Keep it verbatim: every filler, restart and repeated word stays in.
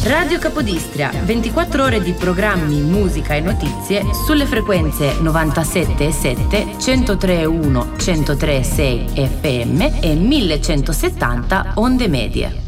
Radio Capodistria, ventiquattro ore di programmi, musica e notizie sulle frequenze novantasette virgola sette, centotre virgola uno, centotre virgola sei F M e millecentosettanta onde medie.